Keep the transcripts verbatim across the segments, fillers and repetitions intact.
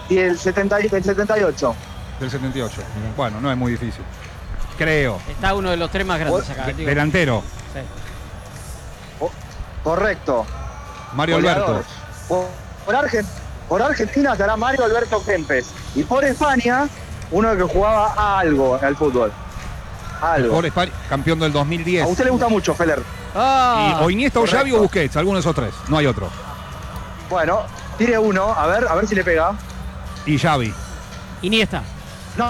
Y el, setenta, el setenta y ocho. Del setenta y ocho. Bueno, no es muy difícil. Creo. Está uno de los tres más grandes acá. De, delantero. Sí. Oh, correcto. Mario Goleador. Alberto. Por, por, Argent, por Argentina estará Mario Alberto Kempes. Y por España, uno que jugaba algo al fútbol. Algo. Por España, campeón del dos mil diez. A usted le gusta mucho, Feller. Ah, y, o Iniesta, o Xavi o Busquets, alguno de esos tres. No hay otro. Bueno, tire uno, a ver, a ver si le pega. Y Xavi. Iniesta. No.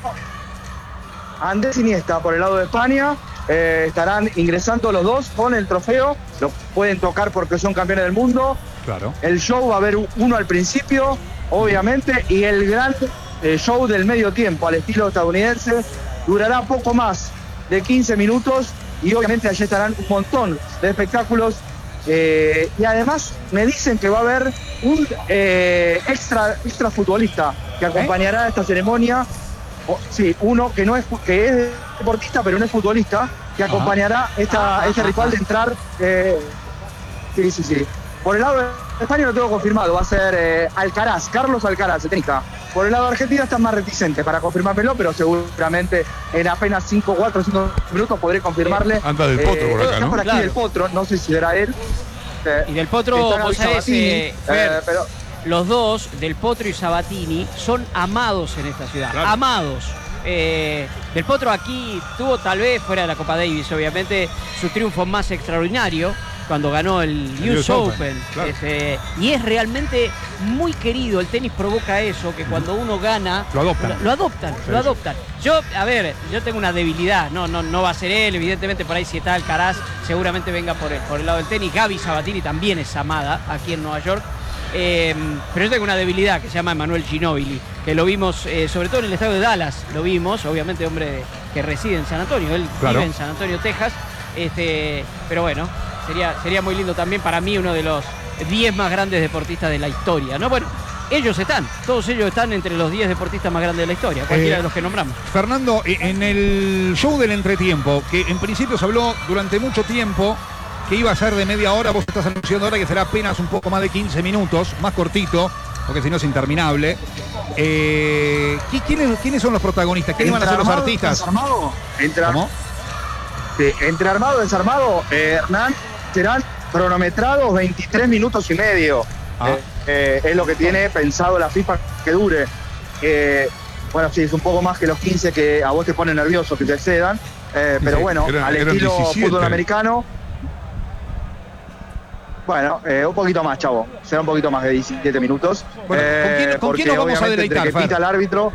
Andrés Iniesta por el lado de España. Eh, estarán ingresando los dos con el trofeo. Lo pueden tocar porque son campeones del mundo. Claro. El show va a haber uno al principio, obviamente, y el gran eh, show del medio tiempo al estilo estadounidense durará poco más de quince minutos y obviamente allí estarán un montón de espectáculos. Eh, y además me dicen que va a haber un eh, extra, extra futbolista que acompañará ¿Eh? esta ceremonia. O, sí, uno que no es que es deportista pero no es futbolista, que acompañará esta, ah, este ah, ritual ah, de entrar. Eh, sí, sí, sí. Por el lado de España lo tengo confirmado, va a ser eh, Alcaraz, Carlos Alcaraz, el tenista. Por el lado de Argentina están más reticentes para confirmármelo, pero seguramente en apenas cinco, cuatro o cinco minutos podré confirmarle. Anda del Potro eh, por acá, ¿no? Por aquí claro. del Potro, no sé si será él. Eh, y del Potro, vos sabés, eh, Fer, eh, pero... los dos, Del Potro y Sabatini, son amados en esta ciudad, claro. amados. Eh, Del Potro aquí tuvo tal vez, fuera de la Copa Davis, obviamente, su triunfo más extraordinario, cuando ganó el, el U S Open, Open claro. este, y es realmente muy querido. El tenis provoca eso, que cuando uno gana lo adoptan, lo, lo adoptan, sí, lo adoptan. Yo, a ver, yo tengo una debilidad, no, no, no va a ser él, evidentemente por ahí si está Alcaraz, seguramente venga por el, por el lado del tenis. Gaby Sabatini también es amada aquí en Nueva York. Eh, pero yo tengo una debilidad que se llama Emanuel Ginóbili, que lo vimos, eh, sobre todo en el estado de Dallas, lo vimos, obviamente hombre que reside en San Antonio, él claro. vive en San Antonio, Texas, este, pero bueno, sería, sería muy lindo también para mí, uno de los diez más grandes deportistas de la historia, ¿no? Bueno, ellos están, todos ellos están entre los diez deportistas más grandes de la historia, cualquiera eh, de los que nombramos. Fernando, en el show del entretiempo, que en principio se habló durante mucho tiempo que iba a ser de media hora, vos estás anunciando ahora que será apenas un poco más de quince minutos, más cortito, porque si no es interminable. Eh, ¿quiénes, ¿Quiénes son los protagonistas? ¿Quiénes van a ser los artistas? Desarmado, entre, ¿Cómo? Sí, entre armado y desarmado, eh, Hernán, serán cronometrados veintitrés minutos y medio. Ah. Eh, eh, es lo que tiene pensado la FIFA que dure. Eh, bueno, sí, es un poco más que los quince que a vos te ponen nervioso que te excedan. Eh, pero bueno, eran, al eran estilo diecisiete. Fútbol americano. Bueno, eh, un poquito más, chavo. Será un poquito más de diecisiete minutos. Bueno, ¿con quién, eh, ¿con quién nos vamos a deleitar, entre que pita el árbitro.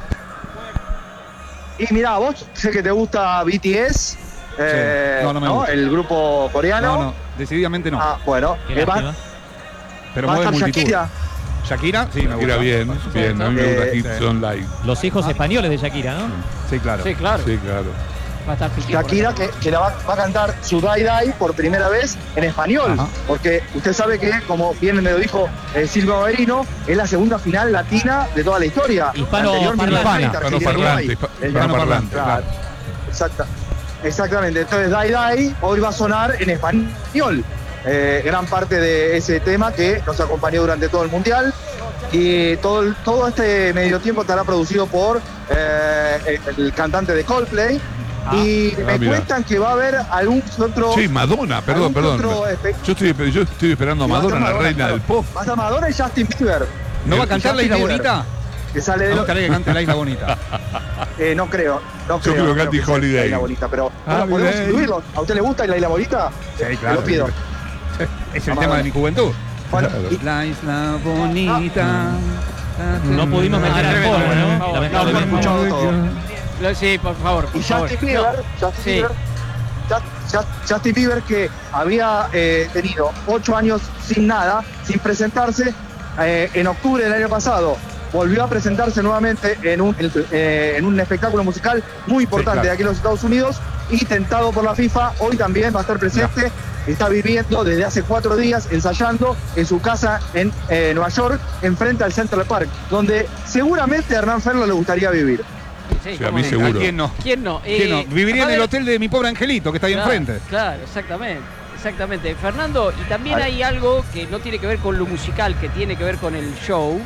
Y mirá, vos sé que te gusta B T S, eh, sí. no, no me ¿no? gusta. El grupo coreano. No, no, decididamente no. Ah, bueno. Qué va, Pero va a mueve estar multitud. Shakira. Shakira, sí, me gusta. Shakira bien, bien. A mí me gusta Eh, Hips Online. Los hijos ah. españoles de Shakira, ¿no? Sí, claro. Sí, claro. Sí, claro. Va a estar Piqué Shakira que, que la va, va a cantar su Die Die por primera vez en español. Ajá. Porque usted sabe que, como bien me lo dijo eh, Silvio Baverino, es la segunda final latina de toda la historia. Hispano parlante. Hispano parlante. Hispano parlante. Claro. Exacta, exactamente. Entonces Die Die hoy va a sonar en español. Eh, gran parte de ese tema que nos acompañó durante todo el Mundial. Y todo, el, todo este medio tiempo estará producido por eh, el cantante de Coldplay. Ah, y me ah, cuentan que va a haber algún otro. Sí, Madonna, perdón, perdón. Yo estoy, yo estoy esperando a Madonna, la reina claro. del pop. Va a estar Madonna y Justin Bieber. ¿No va a cantar La Isla Bonita? Que sale de no, lo... que cante La Isla Bonita. eh, no creo. No yo creo, creo que cante Holiday. La Isla Bonita, pero bueno, podemos incluirlo. ¿A usted le gusta La Isla Bonita? Sí, claro. Te lo pido. Es el Madonna. Tema de mi juventud. Bueno, y... La Isla Bonita. Ah. No pudimos meter al polvo, ¿no? No, no, no he escuchado todo. Sí, por favor. Por y Justin Bieber, no. Justin, sí. Bieber Justin Bieber que había eh, tenido ocho años sin nada, sin presentarse, eh, en octubre del año pasado volvió a presentarse nuevamente en un, eh, en un espectáculo musical muy importante sí, claro. de aquí en los Estados Unidos y tentado por la FIFA, hoy también va a estar presente. No. Está viviendo desde hace cuatro días ensayando en su casa en eh, Nueva York, enfrente al Central Park, donde seguramente a Hernán Ferlo le gustaría vivir. Sí, sí, a mí sí. seguro. ¿Quién no? ¿Quién no? Eh, ¿Quién no? Viviría en el hotel de mi pobre angelito, que está ahí claro, enfrente. Claro, exactamente. Exactamente. Fernando, y también hay algo que no tiene que ver con lo musical, que tiene que ver con el show.